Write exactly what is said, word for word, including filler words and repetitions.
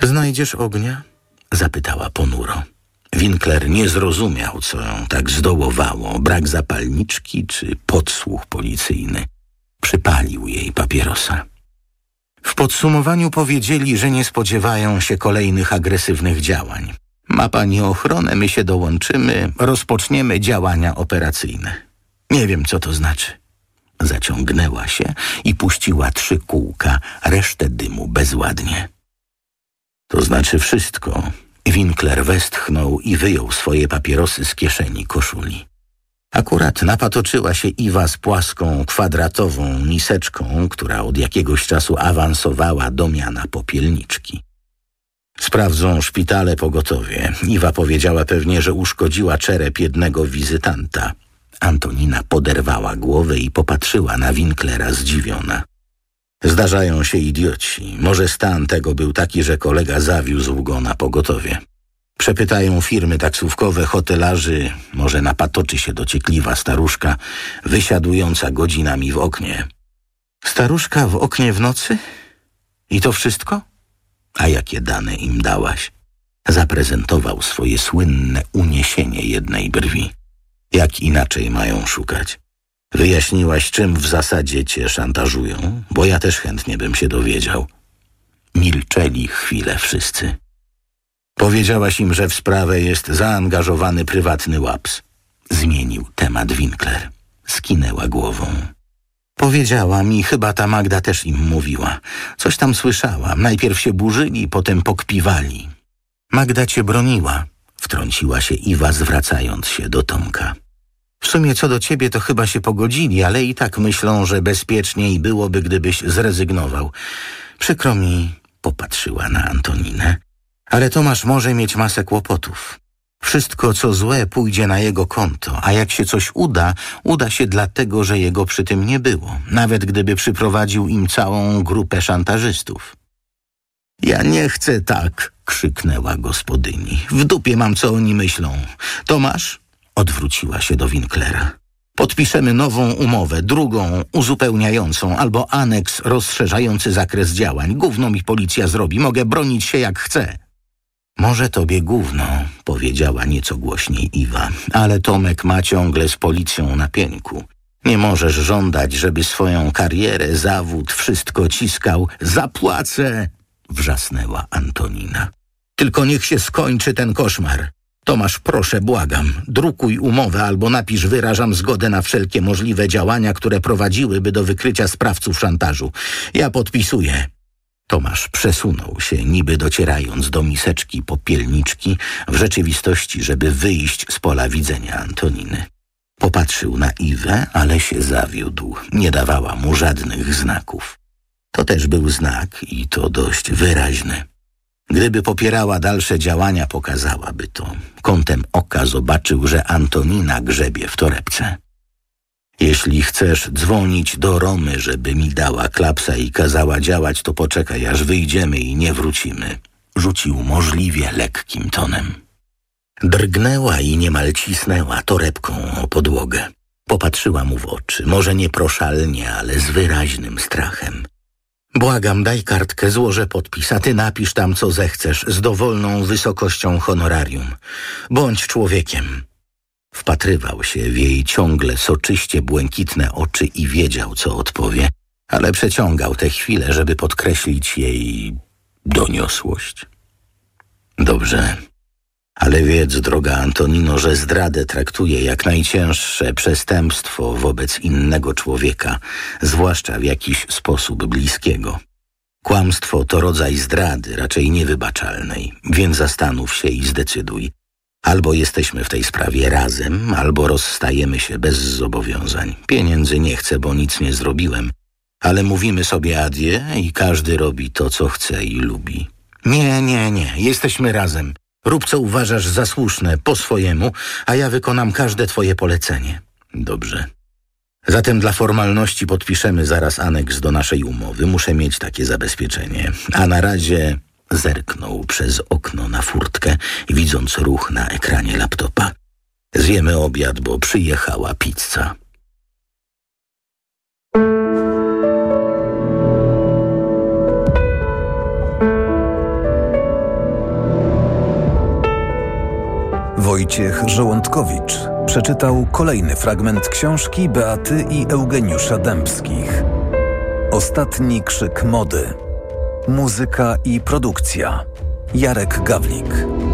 Znajdziesz ognia? Zapytała ponuro. Winkler nie zrozumiał, co ją tak zdołowało, brak zapalniczki czy podsłuch policyjny. Przypalił jej papierosa. W podsumowaniu powiedzieli, że nie spodziewają się kolejnych agresywnych działań. Ma pani ochronę, my się dołączymy, rozpoczniemy działania operacyjne. Nie wiem, co to znaczy. Zaciągnęła się i puściła trzy kółka, resztę dymu bezładnie. To znaczy wszystko. Winkler westchnął i wyjął swoje papierosy z kieszeni koszuli. Akurat napatoczyła się Iwa z płaską, kwadratową miseczką, która od jakiegoś czasu awansowała do miana popielniczki. Sprawdzą szpitale pogotowie. Iwa powiedziała pewnie, że uszkodziła czerep jednego wizytanta. Antonina poderwała głowę i popatrzyła na Winklera zdziwiona. Zdarzają się idioci. Może stan tego był taki, że kolega zawiózł go na pogotowie. Przepytają firmy taksówkowe, hotelarzy, może napatoczy się dociekliwa staruszka, wysiadująca godzinami w oknie. Staruszka w oknie w nocy? I to wszystko? A jakie dane im dałaś? Zaprezentował swoje słynne uniesienie jednej brwi. Jak inaczej mają szukać? Wyjaśniłaś, czym w zasadzie cię szantażują? Bo ja też chętnie bym się dowiedział. Milczeli chwilę wszyscy. Powiedziałaś im, że w sprawę jest zaangażowany prywatny łaps. Zmienił temat Winkler. Skinęła głową. Powiedziała mi, chyba ta Magda też im mówiła. Coś tam słyszałam. Najpierw się burzyli, potem pokpiwali. Magda cię broniła, wtrąciła się Iwa, zwracając się do Tomka. W sumie co do ciebie to chyba się pogodzili, ale i tak myślą, że bezpieczniej byłoby, gdybyś zrezygnował. Przykro mi, popatrzyła na Antoninę, ale Tomasz może mieć masę kłopotów. Wszystko, co złe, pójdzie na jego konto, a jak się coś uda, uda się dlatego, że jego przy tym nie było, nawet gdyby przyprowadził im całą grupę szantażystów. Ja nie chcę tak, krzyknęła gospodyni. W dupie mam, co oni myślą. Tomasz? Odwróciła się do Winklera. Podpiszemy nową umowę, drugą, uzupełniającą, albo aneks rozszerzający zakres działań. Gówno mi policja zrobi, mogę bronić się jak chcę. Może tobie gówno, powiedziała nieco głośniej Iwa, ale Tomek ma ciągle z policją na pieńku. Nie możesz żądać, żeby swoją karierę, zawód, wszystko ciskał. Zapłacę, wrzasnęła Antonina. Tylko niech się skończy ten koszmar. Tomasz, proszę, błagam, drukuj umowę albo napisz wyrażam zgodę na wszelkie możliwe działania, które prowadziłyby do wykrycia sprawców szantażu. Ja podpisuję. Tomasz przesunął się, niby docierając do miseczki popielniczki, w rzeczywistości, żeby wyjść z pola widzenia Antoniny. Popatrzył na Iwę, ale się zawiódł. Nie dawała mu żadnych znaków. To też był znak i to dość wyraźny. Gdyby popierała dalsze działania, pokazałaby to. Kątem oka zobaczył, że Antonina grzebie w torebce. Jeśli chcesz dzwonić do Romy, żeby mi dała klapsa i kazała działać, to poczekaj, aż wyjdziemy i nie wrócimy. Rzucił możliwie lekkim tonem. Drgnęła i niemal cisnęła torebką o podłogę. Popatrzyła mu w oczy, może nieproszalnie, ale z wyraźnym strachem. Błagam, daj kartkę, złożę podpis, a ty napisz tam, co zechcesz, z dowolną wysokością honorarium. Bądź człowiekiem. Wpatrywał się w jej ciągle soczyście błękitne oczy i wiedział, co odpowie, ale przeciągał tę chwilę, żeby podkreślić jej doniosłość. Dobrze, ale wiedz, droga Antonino, że zdradę traktuję jak najcięższe przestępstwo wobec innego człowieka, zwłaszcza w jakiś sposób bliskiego. Kłamstwo to rodzaj zdrady, raczej niewybaczalnej, więc zastanów się i zdecyduj. Albo jesteśmy w tej sprawie razem, albo rozstajemy się bez zobowiązań. Pieniędzy nie chcę, bo nic nie zrobiłem, ale mówimy sobie adieu i każdy robi to, co chce i lubi. Nie, nie, nie, jesteśmy razem. Rób, co uważasz za słuszne, po swojemu, a ja wykonam każde twoje polecenie. Dobrze. Zatem dla formalności podpiszemy zaraz aneks do naszej umowy. Muszę mieć takie zabezpieczenie. A na razie zerknął przez okno na furtkę, widząc ruch na ekranie laptopa. Zjemy obiad, bo przyjechała pizza. Wojciech Żołądkowicz przeczytał kolejny fragment książki Beaty i Eugeniusza Dębskich. Ostatni krzyk mody. Muzyka i produkcja. Jarek Gawlik.